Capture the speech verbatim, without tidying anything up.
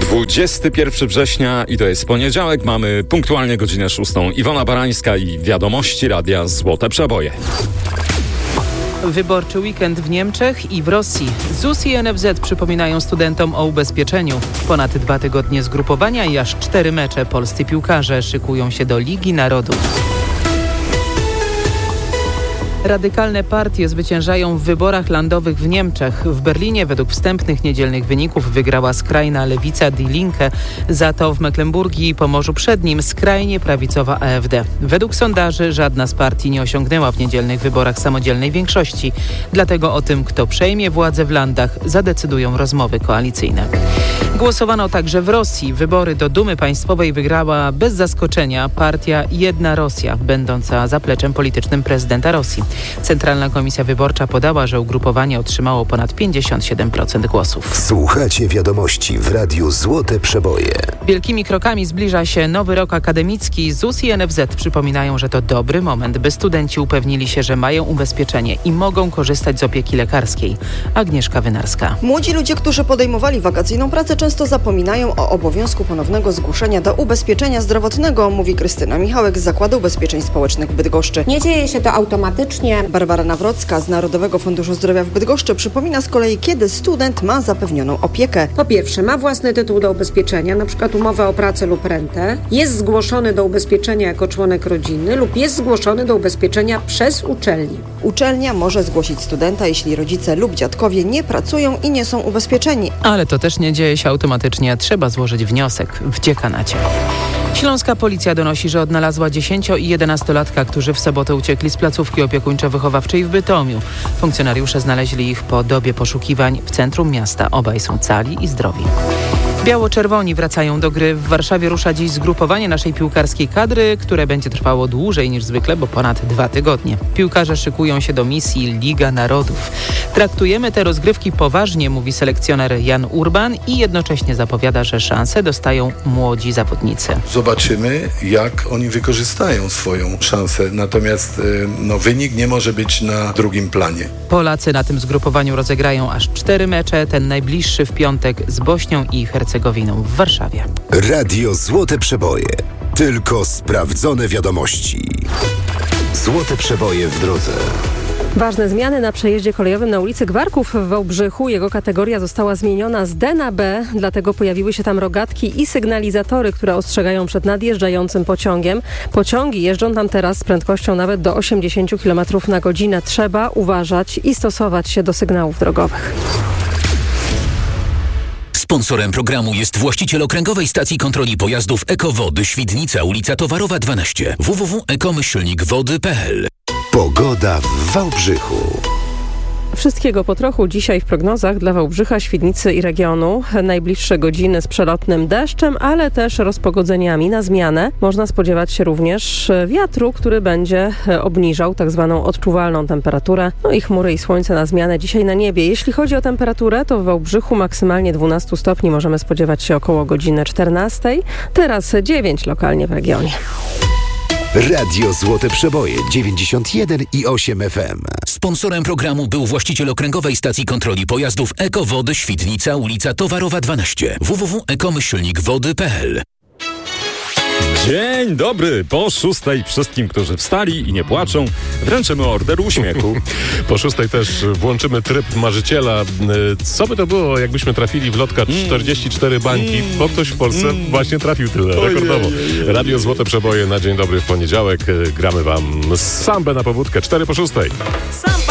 dwudziestego pierwszego września i to jest poniedziałek. Mamy punktualnie godzinę szóstą. Iwona Barańska i wiadomości Radia Złote Przeboje. Wyborczy weekend w Niemczech i w Rosji. ZUS i N F Z przypominają studentom o ubezpieczeniu. Ponad dwa tygodnie zgrupowania i aż cztery mecze. Polscy piłkarze szykują się do Ligi Narodów. Radykalne partie zwyciężają w wyborach landowych w Niemczech. W Berlinie według wstępnych niedzielnych wyników wygrała skrajna lewica Die Linke. Za to w Mecklenburgii i Pomorzu Przednim skrajnie prawicowa A F D. Według sondaży żadna z partii nie osiągnęła w niedzielnych wyborach samodzielnej większości. Dlatego o tym, kto przejmie władzę w landach, zadecydują rozmowy koalicyjne. Głosowano także w Rosji. Wybory do Dumy Państwowej wygrała bez zaskoczenia partia Jedna Rosja, będąca zapleczem politycznym prezydenta Rosji. Centralna Komisja Wyborcza podała, że ugrupowanie otrzymało ponad pięćdziesiąt siedem procent głosów. Słuchacie wiadomości w Radiu Złote Przeboje. Wielkimi krokami zbliża się nowy rok akademicki. ZUS i N F Z przypominają, że to dobry moment, by studenci upewnili się, że mają ubezpieczenie i mogą korzystać z opieki lekarskiej. Agnieszka Wynarska. Młodzi ludzie, którzy podejmowali wakacyjną pracę, często zapominają o obowiązku ponownego zgłoszenia do ubezpieczenia zdrowotnego, mówi Krystyna Michałek z Zakładu Ubezpieczeń Społecznych w Bydgoszczy. Nie dzieje się to automatycznie. Barbara Nawrocka z Narodowego Funduszu Zdrowia w Bydgoszczy przypomina z kolei, kiedy student ma zapewnioną opiekę. Po pierwsze, ma własny tytuł do ubezpieczenia, na przykład umowę o pracę lub rentę, jest zgłoszony do ubezpieczenia jako członek rodziny lub jest zgłoszony do ubezpieczenia przez uczelnię. Uczelnia może zgłosić studenta, jeśli rodzice lub dziadkowie nie pracują i nie są ubezpieczeni. Ale to też nie dzieje się automatycznie. Trzeba złożyć wniosek w dziekanacie. Śląska policja donosi, że odnalazła dziesięcio- i jedenastolatka, którzy w sobotę uciekli z placówki opiekuńczo-wychowawczej w Bytomiu. Funkcjonariusze znaleźli ich po dobie poszukiwań w centrum miasta. Obaj są cali i zdrowi. Biało-czerwoni wracają do gry. W Warszawie rusza dziś zgrupowanie naszej piłkarskiej kadry, które będzie trwało dłużej niż zwykle, bo ponad dwa tygodnie. Piłkarze szykują się do misji Liga Narodów. Traktujemy te rozgrywki poważnie, mówi selekcjoner Jan Urban i jednocześnie zapowiada, że szanse dostają młodzi zawodnicy. Zobaczymy, jak oni wykorzystają swoją szansę. Natomiast no, wynik nie może być na drugim planie. Polacy na tym zgrupowaniu rozegrają aż cztery mecze, ten najbliższy w piątek z Bośnią i Hercegowiną w Warszawie. Radio Złote Przeboje. Tylko sprawdzone wiadomości. Złote Przeboje w drodze. Ważne zmiany na przejeździe kolejowym na ulicy Gwarków w Wałbrzychu. Jego kategoria została zmieniona z D na B, dlatego pojawiły się tam rogatki i sygnalizatory, które ostrzegają przed nadjeżdżającym pociągiem. Pociągi jeżdżą tam teraz z prędkością nawet do osiemdziesiąt kilometrów na godzinę. Trzeba uważać i stosować się do sygnałów drogowych. Sponsorem programu jest właściciel okręgowej stacji kontroli pojazdów Ekowody Świdnica, ulica Towarowa dwanaście. w w w kropka eko myślnik wody kropka p l. Pogoda w Wałbrzychu. Wszystkiego po trochu dzisiaj w prognozach dla Wałbrzycha, Świdnicy i regionu. Najbliższe godziny z przelotnym deszczem, ale też rozpogodzeniami na zmianę. Można spodziewać się również wiatru, który będzie obniżał tak zwaną odczuwalną temperaturę. No i chmury i słońce na zmianę dzisiaj na niebie. Jeśli chodzi o temperaturę, to w Wałbrzychu maksymalnie dwanaście stopni możemy spodziewać się około godziny czternastej. Teraz dziewięć lokalnie w regionie. Radio Złote Przeboje dziewięćdziesiąt jeden i osiem F M. Sponsorem programu był właściciel okręgowej stacji kontroli pojazdów Ekowody Świdnica, ulica Towarowa dwanaście. w w w kropka eko myślnik wody kropka p l. Dzień dobry! Po szóstej wszystkim, którzy wstali i nie płaczą, wręczymy order uśmiechu. Po szóstej też włączymy tryb marzyciela. Co by to było, jakbyśmy trafili w lotka czterdzieści cztery bańki, bo ktoś w Polsce właśnie trafił tyle, rekordowo. Radio Złote Przeboje na dzień dobry w poniedziałek. Gramy wam sambę na pobudkę. cztery po szóstej.